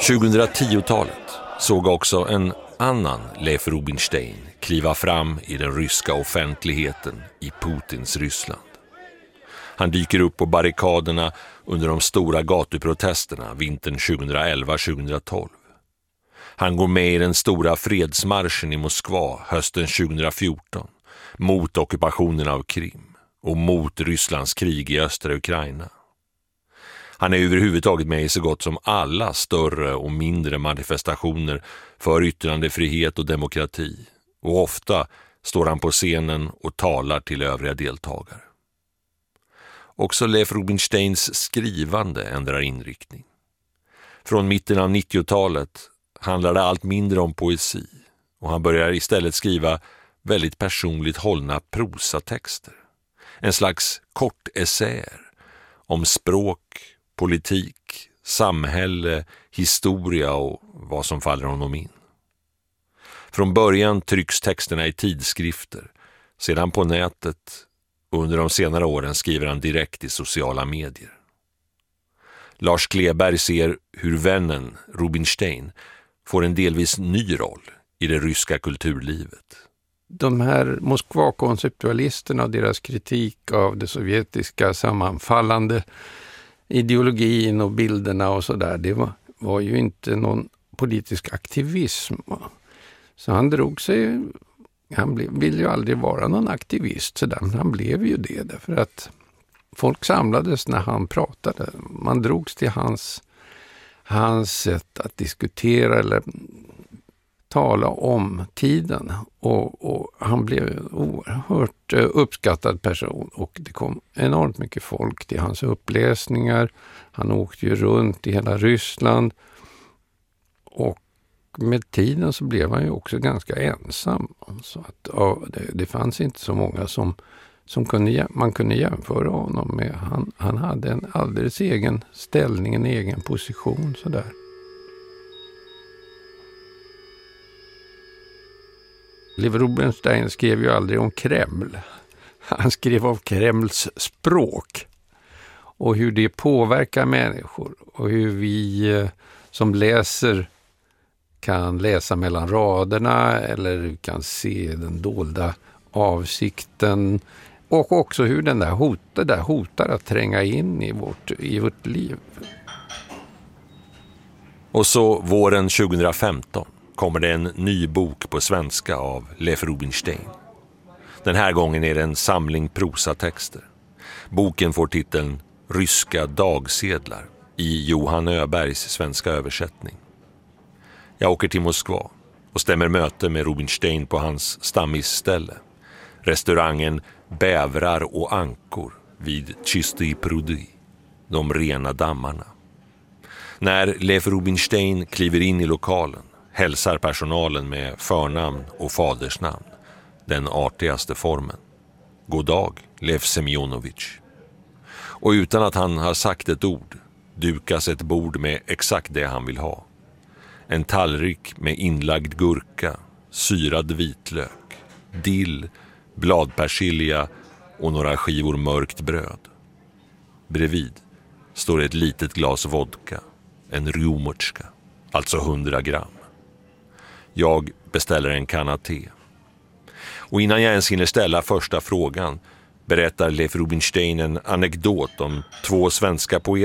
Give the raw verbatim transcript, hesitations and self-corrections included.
tjugohundratio-talet såg också en annan Leif Rubinstein kliva fram i den ryska offentligheten i Putins Ryssland. Han dyker upp på barrikaderna under de stora gatuprotesterna vintern tjugohundraelva tjugohundratolv. Han går med i den stora fredsmarschen i Moskva hösten tjugohundrafjorton mot ockupationen av Krim och mot Rysslands krig i östra Ukraina. Han är överhuvudtaget med i så gott som alla större och mindre manifestationer för yttrandefrihet och demokrati, och ofta står han på scenen och talar till övriga deltagare. Också Leif Rubinsteins skrivande ändrar inriktning. Från mitten av nittiotalet handlar det allt mindre om poesi, och han börjar istället skriva väldigt personligt hållna prosatexter. En slags kortessäer om språk, politik, samhälle, historia och vad som faller honom in. Från början trycks texterna i tidskrifter, sedan på nätet, och under de senare åren skriver han direkt i sociala medier. Lars Kleberg ser hur vännen Rubinstein får en delvis ny roll i det ryska kulturlivet. De här Moskva-konceptualisterna och deras kritik av det sovjetiska sammanfallande ideologin och bilderna och sådär, det var, var ju inte någon politisk aktivism. Så han drog sig, han ble, ville ju aldrig vara någon aktivist, så där, men han blev ju det därför att folk samlades när han pratade. Man drogs till hans, hans sätt att diskutera eller tala om tiden, och, och han blev en oerhört uppskattad person, och det kom enormt mycket folk till hans uppläsningar. Han åkte ju runt i hela Ryssland, och med tiden så blev han ju också ganska ensam, så att ja, det, det fanns inte så många som, som kunde, man kunde jämföra honom med. Han, han hade en alldeles egen ställning, en egen position sådär. Leif Rubinstein skrev ju aldrig om Kreml. Han skrev om Kremls språk och hur det påverkar människor, och hur vi som läser kan läsa mellan raderna eller kan se den dolda avsikten, och också hur den där hotar, där hotar att tränga in i vårt, i vårt liv. Och så våren tjugohundrafemton kommer det en ny bok på svenska av Leif Rubinstein. Den här gången är det en samling prosatexter. Boken får titeln Ryska dagsedlar i Johan Öbergs svenska översättning. Jag åker till Moskva och stämmer möte med Rubinstein på hans stammisställe, restaurangen Bävrar och ankor vid Чистые пруды, de rena dammarna. När Leif Rubinstein kliver in i lokalen hälsar personalen med förnamn och fadersnamn, den artigaste formen. God dag, Leif Semyonovich. Och utan att han har sagt ett ord dukas ett bord med exakt det han vill ha. En tallrik med inlagd gurka, syrad vitlök, dill, bladpersilja och några skivor mörkt bröd. Bredvid står ett litet glas vodka, en rjumotska, alltså hundra gram. Jag beställer en kanna te. Och innan jag ens hinner ställa första frågan berättar Leif Rubinstein en anekdot om två svenska poeter